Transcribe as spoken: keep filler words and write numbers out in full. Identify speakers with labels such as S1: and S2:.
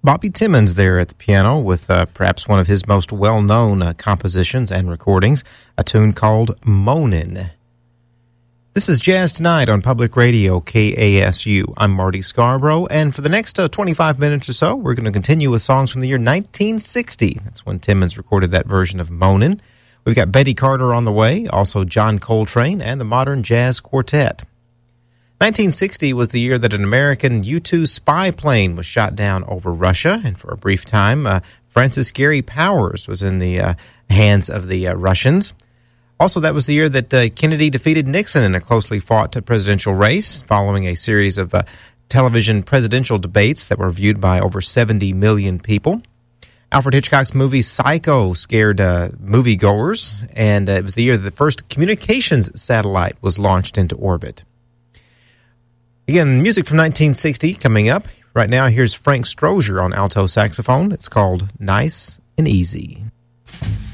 S1: Bobby Timmons there at the piano with uh, perhaps one of his most well-known uh, compositions and recordings, a tune called Moanin'. This is Jazz Tonight on Public Radio K A S U. I'm Marty Scarborough, and for the next uh, twenty-five minutes or so, we're going to continue with songs from the year nineteen sixty. That's when Timmons recorded that version of Moanin'. We've got Betty Carter on the way, also John Coltrane, and the Modern Jazz Quartet. nineteen sixty was the year that an American U two spy plane was shot down over Russia, and for a brief time, uh, Francis Gary Powers was in the uh, hands of the uh, Russians. Also, that was the year that uh, Kennedy defeated Nixon in a closely fought presidential race, following a series of uh, television presidential debates that were viewed by over seventy million people. Alfred Hitchcock's movie Psycho scared uh, moviegoers, and uh, it was the year that the first communications satellite was launched into orbit. Again, music from nineteen sixty coming up. Right now, here's Frank Strozier on alto saxophone. It's called Nice and Easy.